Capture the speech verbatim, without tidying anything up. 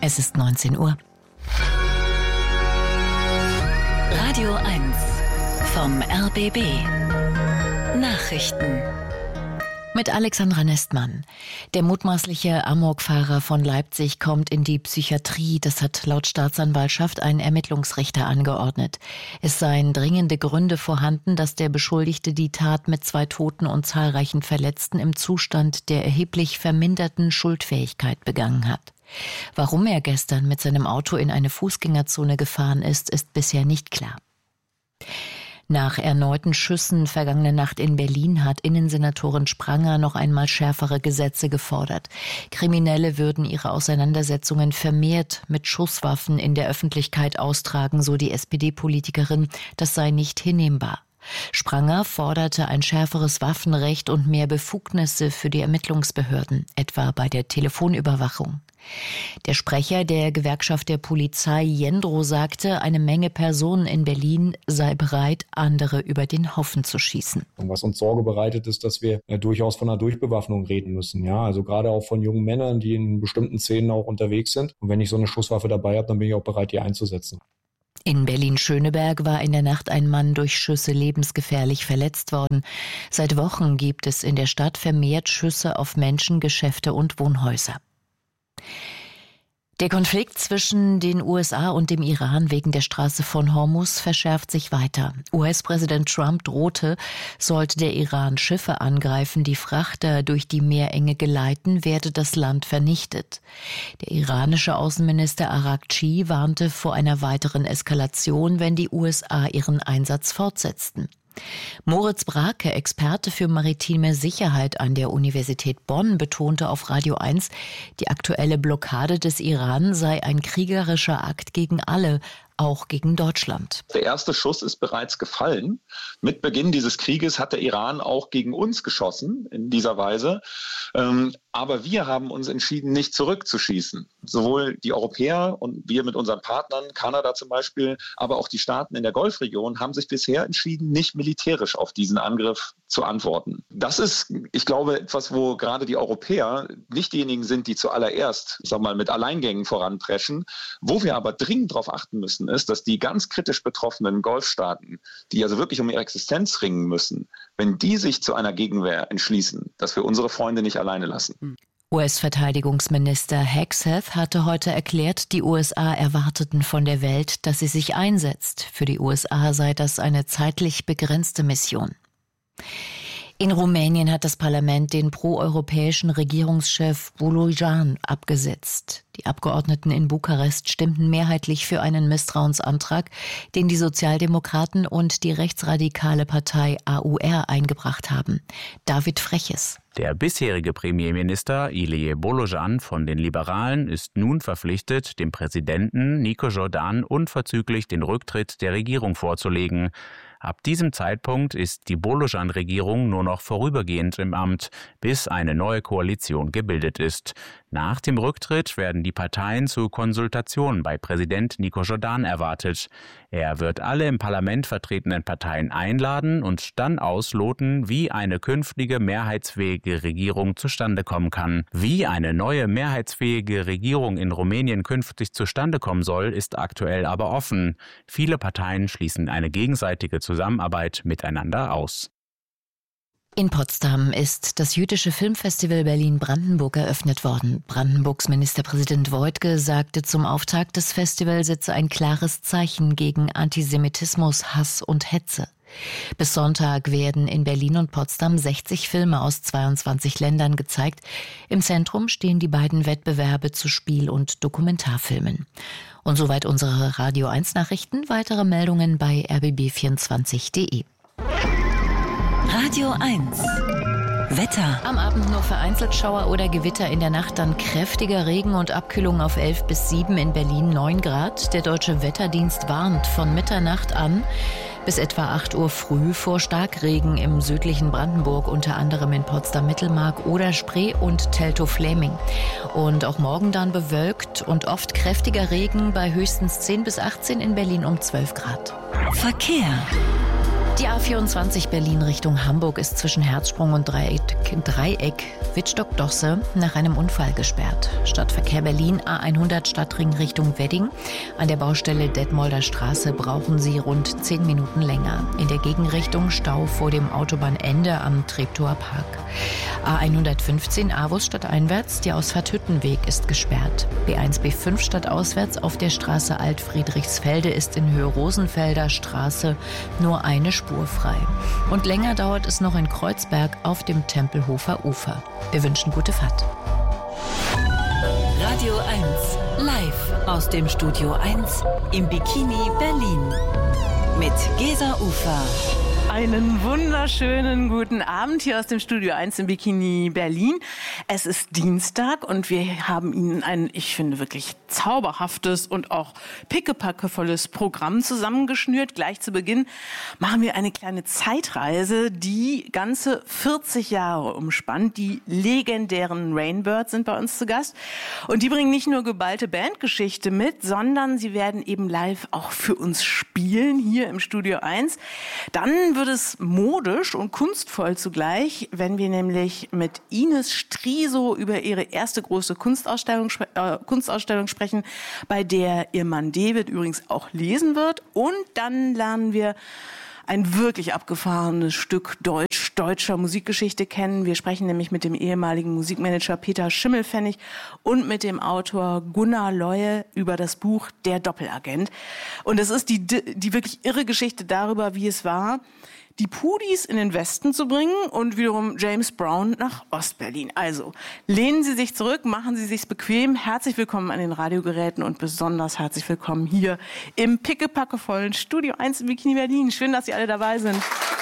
Es ist neunzehn Uhr. Radio eins vom R B B. Nachrichten. Mit Alexandra Nestmann. Der mutmaßliche Amokfahrer von Leipzig kommt in die Psychiatrie. Das hat laut Staatsanwaltschaft ein Ermittlungsrichter angeordnet. Es seien dringende Gründe vorhanden, dass der Beschuldigte die Tat mit zwei Toten und zahlreichen Verletzten im Zustand der erheblich verminderten Schuldfähigkeit begangen hat. Warum er gestern mit seinem Auto in eine Fußgängerzone gefahren ist, ist bisher nicht klar. Nach erneuten Schüssen vergangene Nacht in Berlin hat Innensenatorin Spranger noch einmal schärfere Gesetze gefordert. Kriminelle würden ihre Auseinandersetzungen vermehrt mit Schusswaffen in der Öffentlichkeit austragen, so die S P D-Politikerin. Das sei nicht hinnehmbar. Spranger forderte ein schärferes Waffenrecht und mehr Befugnisse für die Ermittlungsbehörden, etwa bei der Telefonüberwachung. Der Sprecher der Gewerkschaft der Polizei Jendro sagte, eine Menge Personen in Berlin sei bereit, andere über den Haufen zu schießen. Und was uns Sorge bereitet, ist, dass wir ja durchaus von einer Durchbewaffnung reden müssen. Ja, also gerade auch von jungen Männern, die in bestimmten Szenen auch unterwegs sind. Und wenn ich so eine Schusswaffe dabei habe, dann bin ich auch bereit, die einzusetzen. In Berlin-Schöneberg war in der Nacht ein Mann durch Schüsse lebensgefährlich verletzt worden. Seit Wochen gibt es in der Stadt vermehrt Schüsse auf Menschen, Geschäfte und Wohnhäuser. Der Konflikt zwischen den U S A und dem Iran wegen der Straße von Hormuz verschärft sich weiter. U S-Präsident Trump drohte, sollte der Iran Schiffe angreifen, die Frachter durch die Meerenge geleiten, werde das Land vernichtet. Der iranische Außenminister Araghchi warnte vor einer weiteren Eskalation, wenn die U S A ihren Einsatz fortsetzten. Moritz Brake, Experte für maritime Sicherheit an der Universität Bonn, betonte auf Radio eins, die aktuelle Blockade des Iran sei ein kriegerischer Akt gegen alle, auch gegen Deutschland. Der erste Schuss ist bereits gefallen. Mit Beginn dieses Krieges hat der Iran auch gegen uns geschossen, in dieser Weise. Ähm, aber wir haben uns entschieden, nicht zurückzuschießen. Sowohl die Europäer und wir mit unseren Partnern, Kanada zum Beispiel, aber auch die Staaten in der Golfregion haben sich bisher entschieden, nicht militärisch auf diesen Angriff zu antworten. Das ist, ich glaube, etwas, wo gerade die Europäer nicht diejenigen sind, die zuallererst, ich sag mal, mit Alleingängen voranpreschen. Wo wir aber dringend darauf achten müssen, ist, dass die ganz kritisch betroffenen Golfstaaten, die also wirklich um ihre Existenz ringen müssen, wenn die sich zu einer Gegenwehr entschließen, dass wir unsere Freunde nicht alleine lassen. U S-Verteidigungsminister Hegseth hatte heute erklärt, die U S A erwarteten von der Welt, dass sie sich einsetzt. Für die U S A sei das eine zeitlich begrenzte Mission. In Rumänien hat das Parlament den proeuropäischen Regierungschef Bolojan abgesetzt. Die Abgeordneten in Bukarest stimmten mehrheitlich für einen Misstrauensantrag, den die Sozialdemokraten und die rechtsradikale Partei A U R eingebracht haben. David Freches. Der bisherige Premierminister Ilie Bolojan von den Liberalen ist nun verpflichtet, dem Präsidenten Nico Jordan unverzüglich den Rücktritt der Regierung vorzulegen. Ab diesem Zeitpunkt ist die Bolojan-Regierung nur noch vorübergehend im Amt, bis eine neue Koalition gebildet ist. Nach dem Rücktritt werden die Parteien zu Konsultationen bei Präsident Nico Jordan erwartet. Er wird alle im Parlament vertretenen Parteien einladen und dann ausloten, wie eine künftige mehrheitsfähige Regierung zustande kommen kann. Wie eine neue mehrheitsfähige Regierung in Rumänien künftig zustande kommen soll, ist aktuell aber offen. Viele Parteien schließen eine gegenseitige Zusammenarbeit miteinander aus. In Potsdam ist das jüdische Filmfestival Berlin-Brandenburg eröffnet worden. Brandenburgs Ministerpräsident Woidke sagte zum Auftakt, das Festival setze ein klares Zeichen gegen Antisemitismus, Hass und Hetze. Bis Sonntag werden in Berlin und Potsdam sechzig Filme aus zweiundzwanzig Ländern gezeigt. Im Zentrum stehen die beiden Wettbewerbe zu Spiel- und Dokumentarfilmen. Und soweit unsere Radio eins Nachrichten. Weitere Meldungen bei r b b vierundzwanzig punkt d e. Radio eins. Wetter. Am Abend nur vereinzelt Schauer oder Gewitter, in der Nacht dann kräftiger Regen und Abkühlung auf elf bis sieben, in Berlin neun Grad. Der Deutsche Wetterdienst warnt von Mitternacht an bis etwa acht Uhr früh vor Starkregen im südlichen Brandenburg, unter anderem in Potsdam-Mittelmark, Oder-Spree und Teltow-Fläming. Und auch morgen dann bewölkt und oft kräftiger Regen bei höchstens zehn bis achtzehn, in Berlin um zwölf Grad. Verkehr. Die A vierundzwanzig Berlin Richtung Hamburg ist zwischen Herzsprung und Dreieck, Dreieck Wittstock-Dosse nach einem Unfall gesperrt. Stadtverkehr Berlin A hundert Stadtring Richtung Wedding. An der Baustelle Detmolder Straße brauchen Sie rund zehn Minuten länger. In der Gegenrichtung Stau vor dem Autobahnende am Treptower Park. A hundertfünfzehn Avus stadteinwärts, die Ausfahrt Hüttenweg ist gesperrt. B eins B fünf stadtauswärts auf der Straße Alt-Friedrichsfelde ist in Höhe Rosenfelder Straße nur eine Spur frei. Und länger dauert es noch in Kreuzberg auf dem Tempelhofer Ufer. Wir wünschen gute Fahrt. Radio eins, live aus dem Studio eins im Bikini Berlin mit Gesa Ufer. Einen wunderschönen guten Abend hier aus dem Studio eins im Bikini Berlin. Es ist Dienstag und wir haben Ihnen ein, ich finde, wirklich zauberhaftes und auch pickepackevolles Programm zusammengeschnürt. Gleich zu Beginn machen wir eine kleine Zeitreise, die ganze vierzig Jahre umspannt. Die legendären Rainbirds sind bei uns zu Gast und die bringen nicht nur geballte Bandgeschichte mit, sondern sie werden eben live auch für uns spielen hier im Studio eins. Dann wird es modisch und kunstvoll zugleich, wenn wir nämlich mit Ines Striso über ihre erste große Kunstausstellung, äh, Kunstausstellung sprechen, bei der ihr Mann David übrigens auch lesen wird. Und dann lernen wir ein wirklich abgefahrenes Stück Deutsch, deutscher Musikgeschichte kennen. Wir sprechen nämlich mit dem ehemaligen Musikmanager Peter Schimmelpfennig und mit dem Autor Gunnar Leue über das Buch Der Doppelagent. Und es ist die, die wirklich irre Geschichte darüber, wie es war, die Pudis in den Westen zu bringen und wiederum James Brown nach Ostberlin. Also, lehnen Sie sich zurück, machen Sie sich's bequem. Herzlich willkommen an den Radiogeräten und besonders herzlich willkommen hier im pickepackevollen Studio eins im Bikini Berlin. Schön, dass Sie alle dabei sind.